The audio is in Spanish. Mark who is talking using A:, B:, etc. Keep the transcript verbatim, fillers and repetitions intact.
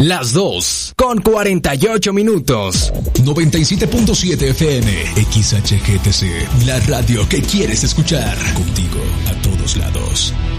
A: Las dos, con cuarenta y ocho minutos.
B: noventa y siete punto siete F M, X H G T C, la radio que quieres escuchar. Contigo a todos lados.